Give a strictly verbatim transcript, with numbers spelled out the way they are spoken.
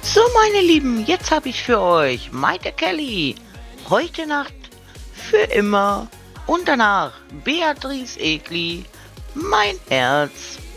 So, meine Lieben, jetzt habe ich für euch Maite Kelly. Heute Nacht für immer. Und danach Beatrice Egli. Mein Herz.